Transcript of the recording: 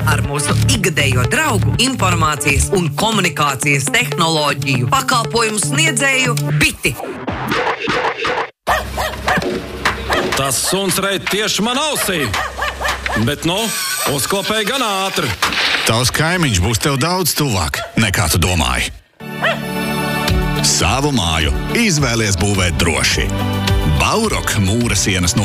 ar mūsu ikgadējo draugu informācijas un komunikācijas tehnoloģiju pakalpojumu sniedzēju Biti. Tas suns reit tieši man ausī, bet uzklapēja gan ātri. Tavs kaimiņš būs tev daudz tuvāk, nekā tu domāji. Savu māju izvēlies būvēt droši. Baurock mūra sienas